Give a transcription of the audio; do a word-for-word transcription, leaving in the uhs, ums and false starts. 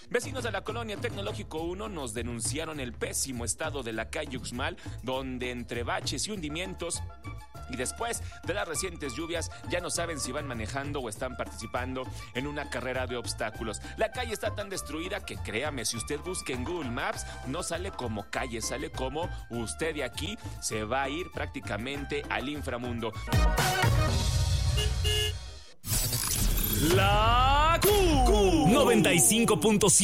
Vecinos de la colonia Tecnológico uno nos denunciaron el pésimo estado de la calle Uxmal, donde entre baches y hundimientos y después de las recientes lluvias ya no saben si van manejando o están participando en una carrera de obstáculos. La calle está tan destruida que créame, si usted busca en Google Maps no sale como calle, sale como usted de aquí se va a ir prácticamente al inframundo. La Q noventa y cinco punto siete